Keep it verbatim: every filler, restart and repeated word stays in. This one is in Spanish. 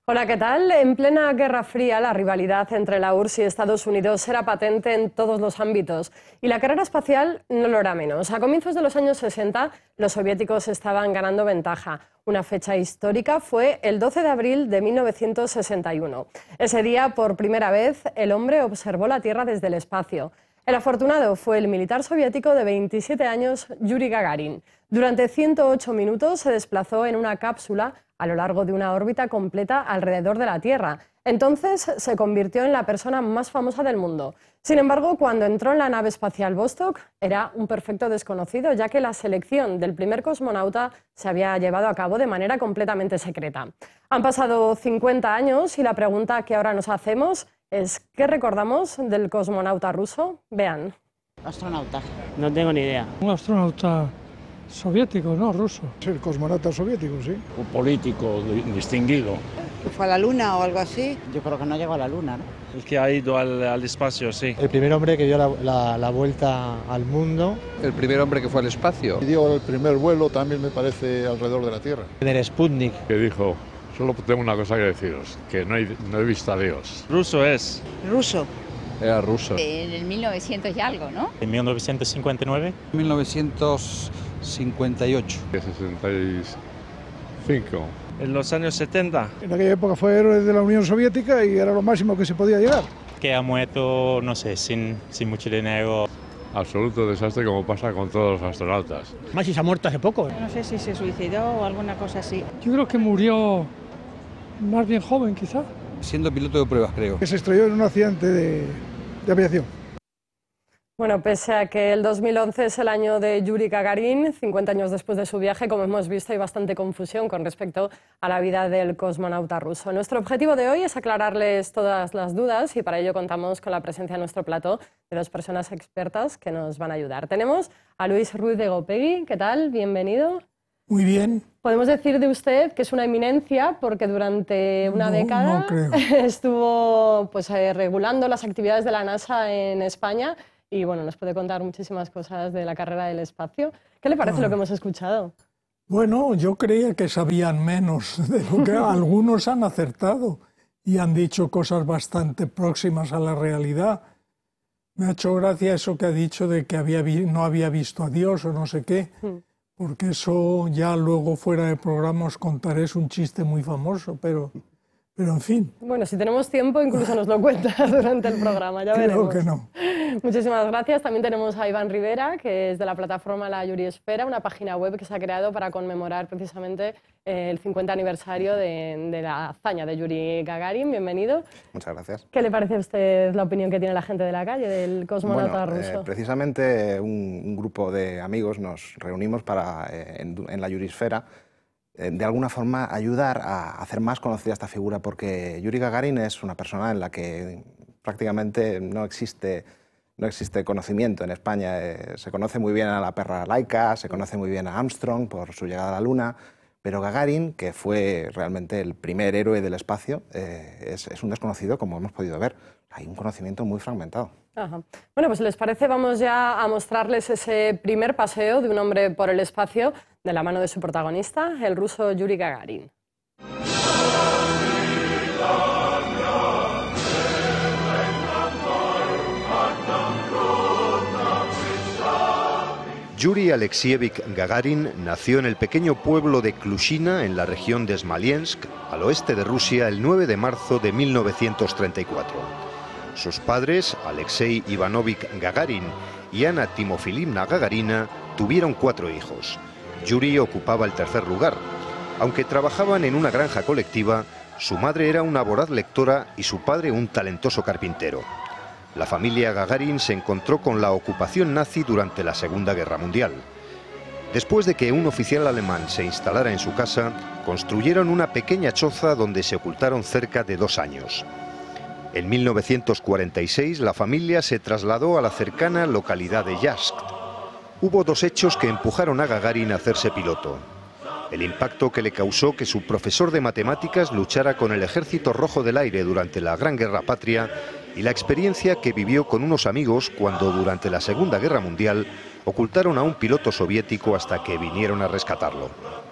Hola, ¿qué tal? En plena Guerra Fría, la rivalidad entre la U R S S y Estados Unidos era patente en todos los ámbitos y la carrera espacial no lo era menos. A comienzos de los años sesenta, los soviéticos estaban ganando ventaja. Una fecha histórica fue el doce de abril de mil novecientos sesenta y uno. Ese día, por primera vez, el hombre observó la Tierra desde el espacio. El afortunado fue el militar soviético de veintisiete años, Yuri Gagarin. Durante ciento ocho minutos se desplazó en una cápsula a lo largo de una órbita completa alrededor de la Tierra. Entonces se convirtió en la persona más famosa del mundo. Sin embargo, cuando entró en la nave espacial Vostok, era un perfecto desconocido, ya que la selección del primer cosmonauta se había llevado a cabo de manera completamente secreta. Han pasado cincuenta años y la pregunta que ahora nos hacemos es ¿qué recordamos del cosmonauta ruso? Vean. Astronauta. No tengo ni idea. Un astronauta soviético, ¿no? Ruso. El cosmonauta soviético, sí. Un político distinguido. ¿Fue a la Luna o algo así? Yo creo que no llegó a la Luna, ¿no? El que ha ido al, al espacio, sí. El primer hombre que dio la, la, la vuelta al mundo. El primer hombre que fue al espacio. Y dio el primer vuelo también, me parece, alrededor de la Tierra. En el Sputnik. Que dijo, solo tengo una cosa que deciros, que no, hay, no he visto a Dios. Ruso es. Ruso. Era ruso. En el mil novecientos y algo, ¿no? En mil novecientos cincuenta y nueve. mil novecientos cincuenta y ocho. sesenta y cinco. En los años setenta. En aquella época fue héroe de la Unión Soviética y era lo máximo que se podía llegar. Que ha muerto, no sé, sin, sin mucho dinero. Absoluto desastre, como pasa con todos los astronautas. Masi se ha muerto hace poco. No sé si se suicidó o alguna cosa así. Yo creo que murió más bien joven, quizá. Siendo piloto de pruebas, creo. Que se estrelló en un accidente de, de aviación. Bueno, pese a que el dos mil once es el año de Yuri Gagarin, cincuenta años después de su viaje, como hemos visto, hay bastante confusión con respecto a la vida del cosmonauta ruso. Nuestro objetivo de hoy es aclararles todas las dudas y para ello contamos con la presencia en nuestro plató de dos personas expertas que nos van a ayudar. Tenemos a Luis Ruiz de Gopegui. ¿Qué tal? Bienvenido. Muy bien. Podemos decir de usted que es una eminencia porque durante una no, década no creo. estuvo pues, eh, regulando las actividades de la NASA en España. Y bueno, nos puede contar muchísimas cosas de la carrera del espacio. ¿Qué le parece ah. lo que hemos escuchado? Bueno, yo creía que sabían menos de lo que algunos han acertado y han dicho cosas bastante próximas a la realidad. Me ha hecho gracia eso que ha dicho de que había vi no había visto a Dios o no sé qué, mm. porque eso ya luego fuera de programa os contaré, es un chiste muy famoso, pero... Pero en fin. Bueno, si tenemos tiempo, incluso nos lo cuenta durante el programa, ya Creo veremos. que no. Muchísimas gracias. También tenemos a Iván Rivera, que es de la plataforma La Yuriesfera, una página web que se ha creado para conmemorar precisamente el cincuenta aniversario de, de la hazaña de Yuri Gagarin. Bienvenido. Muchas gracias. ¿Qué le parece a usted la opinión que tiene la gente de la calle del cosmonauta bueno, ruso? Eh, precisamente un, un grupo de amigos nos reunimos para, eh, en, en La Yuriesfera, de alguna forma ayudar a hacer más conocida esta figura, porque Yuri Gagarin es una persona en la que prácticamente no existe, no existe conocimiento en España. Eh, se conoce muy bien a la perra Laika, se conoce muy bien a Armstrong por su llegada a la Luna, pero Gagarin, que fue realmente el primer héroe del espacio, eh, es, es un desconocido, como hemos podido ver. Hay un conocimiento muy fragmentado. Ajá. Bueno, pues si les parece, vamos ya a mostrarles ese primer paseo de un hombre por el espacio de la mano de su protagonista, el ruso Yuri Gagarin. Yuri Alexievich Gagarin nació en el pequeño pueblo de Klushina, en la región de Smolensk, al oeste de Rusia, el nueve de marzo de mil novecientos treinta y cuatro. Sus padres, Alexei Ivanovich Gagarin y Ana Timofilimna Gagarina, tuvieron cuatro hijos. Yuri ocupaba el tercer lugar. Aunque trabajaban en una granja colectiva, su madre era una voraz lectora y su padre un talentoso carpintero. La familia Gagarin se encontró con la ocupación nazi durante la Segunda Guerra Mundial. Después de que un oficial alemán se instalara en su casa, construyeron una pequeña choza donde se ocultaron cerca de dos años. En mil novecientos cuarenta y seis la familia se trasladó a la cercana localidad de Yazd. Hubo dos hechos que empujaron a Gagarin a hacerse piloto. El impacto que le causó que su profesor de matemáticas luchara con el Ejército Rojo del Aire durante la Gran Guerra Patria y la experiencia que vivió con unos amigos cuando durante la Segunda Guerra Mundial ocultaron a un piloto soviético hasta que vinieron a rescatarlo.